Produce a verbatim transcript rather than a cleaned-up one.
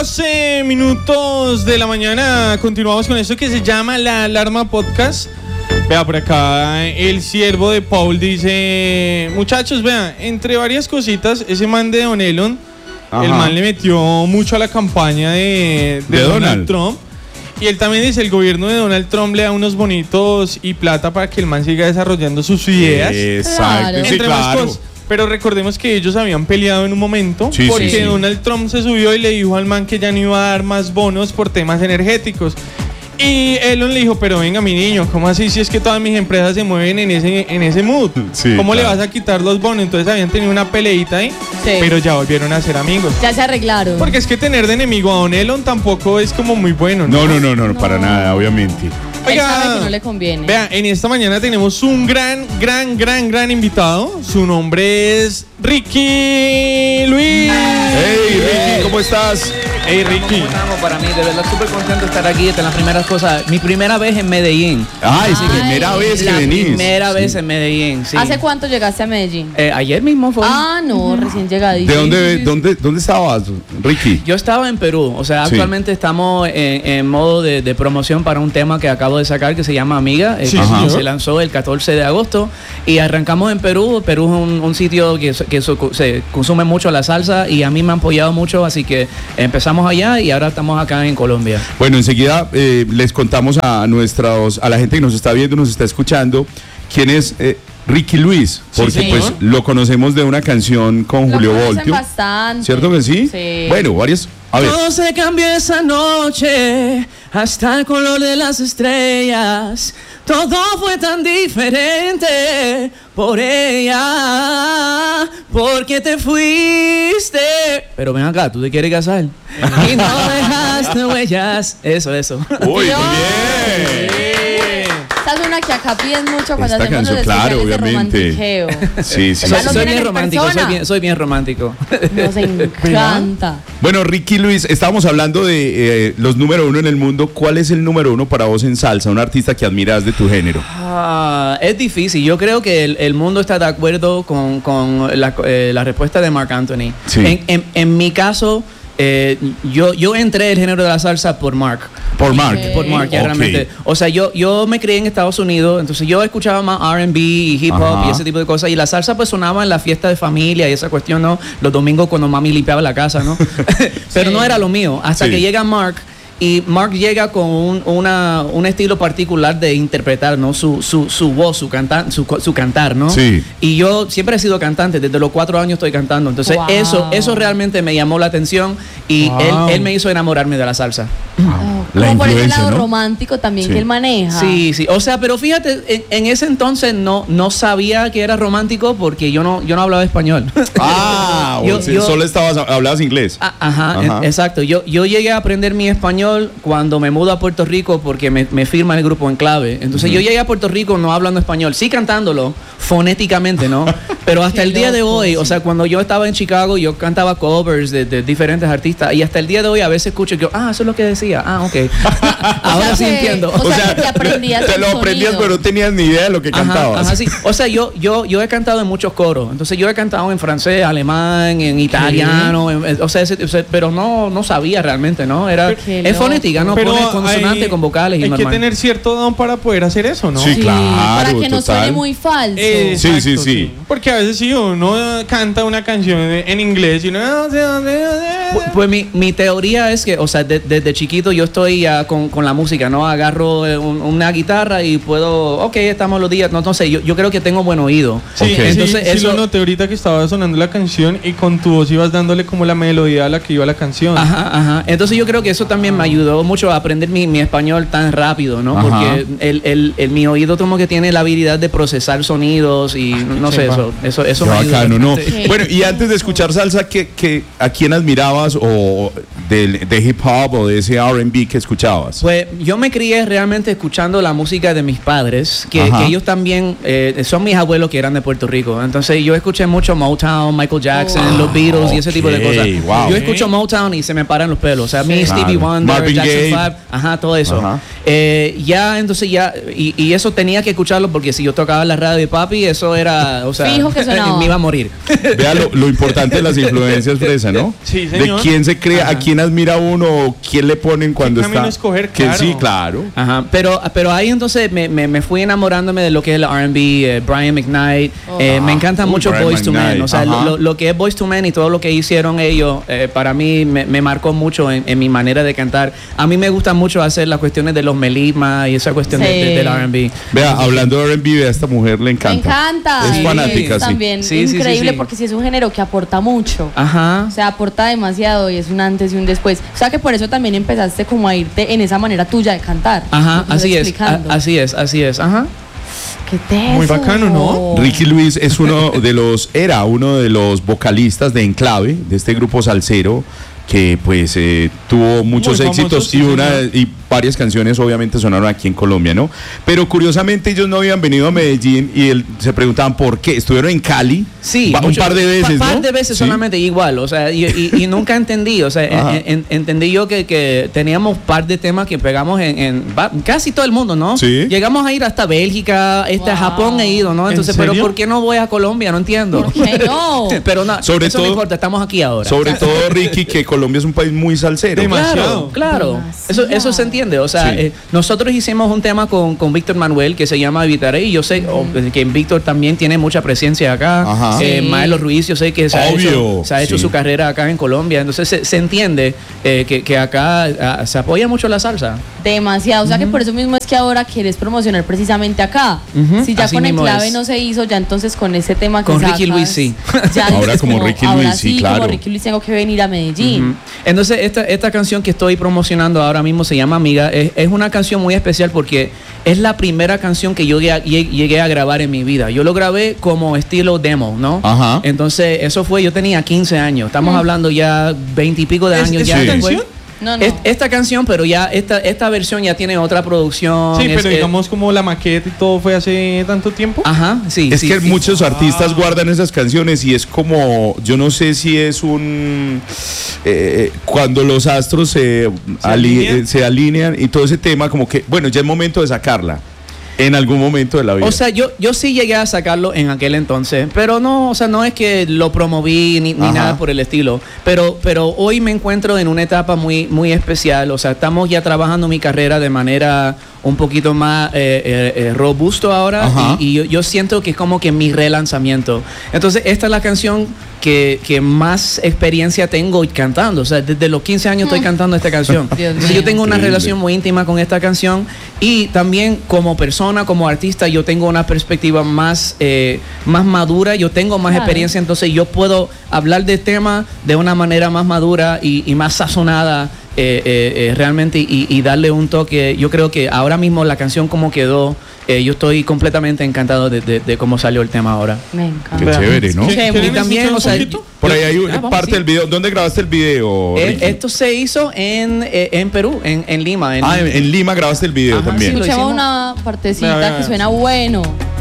doce minutos de la mañana. Continuamos con esto que se llama La Alarma Podcast. Vea, por acá el siervo de Paul dice: muchachos, vean, entre varias cositas, ese man de Don Elon, Ajá. el man le metió mucho a la campaña de, de, de Donald. Donald Trump. Y él también dice: el gobierno de Donald Trump le da unos bonitos y plata para que el man siga desarrollando sus ideas. Exacto, entre sí, más claro. cosas. Pero recordemos que ellos habían peleado en un momento sí, porque sí, sí. Donald Trump se subió y le dijo al man que ya no iba a dar más bonos por temas energéticos. Y Elon le dijo: pero venga, mi niño, ¿cómo así si es que todas mis empresas se mueven en ese, en ese mood? Sí, ¿Cómo claro. le vas a quitar los bonos? Entonces habían tenido una peleita ahí, sí. pero ya volvieron a ser amigos. Ya se arreglaron. Porque es que tener de enemigo a Don Elon tampoco es como muy bueno, ¿no? No, no, no, no, no. para nada, obviamente. Oiga, él sabe que no le conviene. Vea, en esta mañana tenemos un gran, gran, gran, gran invitado. Su nombre es Ricky Luis. Hey, Ricky, ¿cómo estás? Hey, Ricky. ¿Cómo estamos? Para mí, de verdad, súper contento de estar aquí. Esta es la primera cosa, mi primera vez en Medellín. Ay, sí, primera vez que la venís. primera sí. vez en Medellín, sí. ¿Hace cuánto llegaste a Medellín? Eh, ayer mismo fue. Ah, no, uh-huh. recién llegadito. ¿De dónde, dónde, dónde estabas, Ricky? Yo estaba en Perú, o sea, actualmente sí. estamos en, en modo de, de promoción para un tema que acabo de sacar que se llama Amiga, eh, sí, que se lanzó el catorce de agosto y arrancamos en Perú. Perú es un, un sitio que, que se consume mucho la salsa y a mí me han apoyado mucho, así que empezamos allá y ahora estamos acá en Colombia. Bueno, enseguida eh, les contamos a nuestros, a la gente que nos está viendo, nos está escuchando, quién es eh, Ricky Luis, porque sí, pues lo conocemos de una canción con lo Julio Voltio. Bastante. ¿Cierto que sí? Sí. Bueno, varias. A ver. Todo se cambió esa noche, hasta el color de las estrellas. Todo fue tan diferente por ella, porque te fuiste. Pero ven acá, ¿tú te quieres casar? Y no dejaste huellas. Eso, eso. Uy, muy bien. Esta es una que acá piden mucho cuando Esta hacemos canción, los claro, obviamente. Sí, sí. Soy, soy bien romántico, soy bien, soy bien romántico. Nos encanta. Bueno, Ricky Luis, estábamos hablando de eh, los número uno en el mundo. ¿Cuál es el número uno para vos en salsa? Un artista que admiras de tu género. Ah, es difícil. Yo creo que el, el mundo está de acuerdo con, con la, eh, la respuesta de Marc Anthony. Sí. En, en, en mi caso, eh, yo, yo entré al género de la salsa por Marc. Por Marc. Okay. Por Marc, ya okay. realmente. O sea, yo, yo me crié en Estados Unidos, entonces yo escuchaba más R and B y hip hop Ajá. y ese tipo de cosas. Y la salsa pues sonaba en la fiesta de familia y esa cuestión, ¿no? Los domingos cuando mami limpiaba la casa, ¿no? Pero sí. no era lo mío. Hasta sí. que llega Marc. Y Marc llega con un, una, un estilo particular de interpretar, ¿no? Su, su, su voz, su, canta, su, su cantar, ¿no? Sí. Y yo siempre he sido cantante, desde los cuatro años estoy cantando. Entonces wow. eso, eso realmente me llamó la atención y wow. él, él me hizo enamorarme de la salsa. Wow. La como por ese lado, ¿no? romántico también sí. que él maneja. Sí, sí. O sea, pero fíjate, en, en ese entonces no, no sabía que era romántico porque yo no, yo no hablaba español. Ah, yo, o sea, yo, solo estabas, hablabas inglés. A, ajá, ajá. En, exacto. Yo, yo llegué a aprender mi español cuando me mudo a Puerto Rico porque me, me firma el grupo Enclave. Entonces uh-huh. yo llegué a Puerto Rico no hablando español, sí cantándolo fonéticamente, ¿no? Pero hasta el día loco, de hoy, sí. o sea, cuando yo estaba en Chicago, yo cantaba covers de, de diferentes artistas y hasta el día de hoy a veces escucho que, ah, eso es lo que decía. Ah, ok. Ahora o sea sí que, entiendo. O, o sea, que aprendías te lo aprendías, pero no tenías ni idea de lo que ajá, cantabas. Ajá, sí. O sea, yo, yo, yo he cantado en muchos coros. Entonces yo he cantado en francés, alemán, en italiano, en, o, sea, ese, o sea, pero no, no sabía realmente, ¿no? Era es fonética, ¿no? Pero pones consonante hay, con vocales y hay normal. que tener cierto don para poder hacer eso, ¿no? Sí, claro. Para que no total. suene muy falso. Eh, sí, sí, sí, sí. Porque a veces si uno canta una canción en inglés y uno... Pues, pues mi, mi teoría es que, o sea, de, desde chiquito yo estoy ya con, con la música, ¿no? Agarro un, una guitarra y puedo, ok, estamos los días, no, no sé, yo, yo creo que tengo buen oído. Sí, okay. entonces sí, eso... sí lo noté ahorita que estaba sonando la canción y con tu voz ibas dándole como la melodía a la que iba la canción. Ajá, ajá. Entonces yo creo que eso también me ayudó mucho a aprender mi, mi español tan rápido, ¿no? Ajá. Porque el, el, el, mi oído como que tiene la habilidad de procesar sonidos y ah, no sé, eso, eso, eso me ayuda. Bacano, ¿no? Sí. Bueno, y antes de escuchar salsa, ¿qué, qué, ¿a quién admirabas o de, de hip hop o de ese R and B? que escuchabas? Pues yo me crié realmente escuchando la música de mis padres, que, Ajá. que ellos también eh, son mis abuelos que eran de Puerto Rico. Entonces yo escuché mucho Motown, Michael Jackson, Oh. los Beatles y ese tipo de Ok, cosas. wow. Yo escucho Motown y se me paran los pelos. O sea, a mí Sí. Stevie Claro. Wonder, Marvin Jackson Gaye. Five, ajá, todo eso. Ajá. Eh, ya, entonces ya, y, y eso tenía que escucharlo porque si yo tocaba en la radio de papi, eso era, o sea, Fijo que sonaba. me iba a morir. Vea lo, lo importante de las influencias, Fresa, ¿no? Sí, De señor. quién se crea, a Ajá. quién admira uno, o quién le ponen cuando camino está. escoger? Que Claro. sí, claro. Ajá, pero, pero ahí entonces me, me, me fui enamorándome de lo que es el R and B, eh, Brian McKnight, eh, me encanta Uy, mucho Brian Boyz two Men, McKnight, o sea, ajá. lo, lo que es Boyz two Men y todo lo que hicieron ellos, eh, para mí me, me marcó mucho en, en mi manera de cantar. A mí me gusta mucho hacer las cuestiones de los melismas y esa cuestión de- Sí. de- del R and B. Vea, hablando de R and B, vea, a esta mujer le Me encanta. encanta. Es Sí. fanática, sí. También Sí, sí, sí, increíble sí. porque sí es un género que aporta mucho. Ajá. O sea, aporta demasiado y es un antes y un después. O sea que por eso también empezaste como a irte en esa manera tuya de cantar. Ajá, lo que estás así es, a- explicando. así es, así es, ajá. Qué teso. Muy bacano, ¿no? Ricky Luis es uno de los, era uno de los vocalistas de Enclave, de este grupo salsero, que pues eh, tuvo muchos Muy éxitos famoso, sí, y una señor. y varias canciones obviamente sonaron aquí en Colombia, ¿no? Pero curiosamente ellos no habían venido a Medellín y él, se preguntaban por qué. Estuvieron en Cali Sí, va- un mucho- par de veces, Un par ¿no? de veces Sí. solamente, igual, o sea, y, y- y nunca entendí, o sea, Ajá. en- en- entendí yo que, que teníamos par de temas que pegamos en, en va- casi todo el mundo, ¿no? Sí. Llegamos a ir hasta Bélgica, hasta Wow. Japón he ido, ¿no? ¿En Entonces, pero serio? ¿por qué no voy a Colombia? No entiendo. ¿Por qué no? Pero no, Sobre eso todo- no importa, estamos aquí ahora. Sobre todo Ricky, que Colombia es un país muy salsero. Demasiado. Claro, claro. Eso, Demasiado. eso se entiende. O sea, Sí. eh, nosotros hicimos un tema con, con Víctor Manuel que se llama Evitaré. Y yo sé oh, que Víctor también tiene mucha presencia acá. Ajá. Eh, Sí. Maelo Ruiz, yo sé que se ha Obvio, hecho, se ha hecho sí. su carrera acá en Colombia. Entonces se, se entiende eh, que, que acá ah, se apoya mucho la salsa. Demasiado. O sea que por eso mismo es que ahora quieres promocionar precisamente acá. Ujú, Si ya así con mismo Enclave es. no se hizo, ya entonces con ese tema que Con Ricky sacas, Luis, sí. Ya Ahora dices como Ricky ahora Luis, sí, sí, claro. como Ricky Luis tengo que venir a Medellín. Ujú. Entonces, esta, esta canción que estoy promocionando ahora mismo se llama Amiga. Es, es una canción muy especial porque es la primera canción que yo llegué a, lleg- llegué a grabar en mi vida. Yo lo grabé como estilo demo, ¿no? Ajá. Entonces, eso fue, yo tenía quince años. Estamos hablando ya veinte y pico de ¿Es- años es ya su después. canción? No, no. Es- esta canción, pero ya esta, esta versión ya tiene otra producción. Sí, es- pero es- digamos como la maqueta y todo fue hace tanto tiempo. Ajá, sí. Es sí, que sí. muchos artistas guardan esas canciones y es como, yo no sé si es un, eh, cuando los astros se, ali- alinean? eh, se alinean y todo ese tema, como que, bueno, ya es momento de sacarla en algún momento de la vida. O sea, yo, yo sí llegué a sacarlo en aquel entonces, pero no, o sea, no es que lo promoví ni, ni Ajá. nada por el estilo. Pero, pero hoy me encuentro en una etapa muy, muy especial. O sea, estamos ya trabajando mi carrera de manera un poquito más eh, eh, eh, robusto ahora Ajá. y, y yo, yo siento que es como que mi relanzamiento. Entonces, esta es la canción que, que más experiencia tengo cantando. O sea, desde los quince años estoy cantando esta canción. Dios Entonces, mío. yo tengo una Increíble. relación muy íntima con esta canción y también como persona, como artista, yo tengo una perspectiva más, eh, más madura, yo tengo más Claro. experiencia, entonces yo puedo hablar de tema de una manera más madura y, y más sazonada eh, eh, eh, realmente y, y darle un toque. Yo creo que ahora mismo la canción como quedó, eh, yo estoy completamente encantado de, de- de cómo salió el tema ahora. Me Qué encanta. chévere, ¿no? Qué ¿Quieren bueno. Y también, escuchar o sea, un poquito? Por ahí hay Ah, una vamos, parte sí. del video. ¿Dónde grabaste el video, Eh, Ricky? esto se hizo en, eh, en Perú, en, en Lima. en- Ah, en, en Lima grabaste el video Ajá, también. sí, lo Escuchemos hicimos. una partecita Vea, vea, que vea. suena bueno.